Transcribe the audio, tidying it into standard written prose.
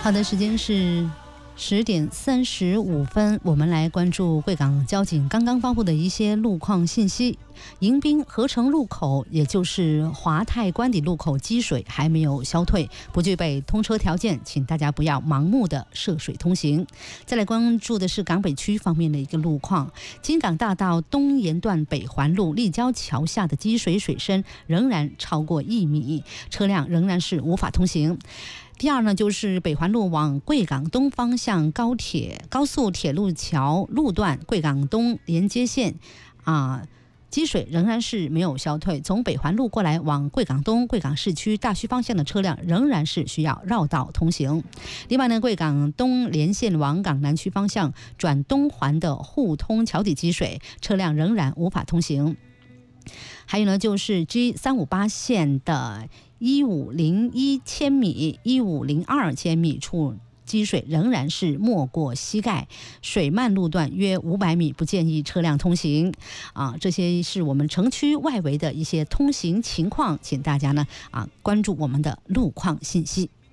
好的，时间是10:35，我们来关注贵港交警刚刚发布的一些路况信息。迎宾合成路口，也就是华泰官邸路口积水还没有消退，不具备通车条件，请大家不要盲目的涉水通行。再来关注的是港北区方面的一个路况，金港大道东沿段北环路立交桥下的积水水深仍然超过1米，车辆仍然是无法通行。第二呢，就是北环路往贵港东方向高速铁路桥路段贵港东连接线积水仍然是没有消退，从北环路过来往贵港东、贵港市区大区方向的车辆仍然是需要绕道通行。另外呢，贵港东连线往港南区方向转东环的互通桥底积水，车辆仍然无法通行。还有呢，就是 G358 线的1501千米、1502千米处积水仍然是没过膝盖，水漫路段约500米，不建议车辆通行。这些是我们城区外围的一些通行情况，请大家呢关注我们的路况信息。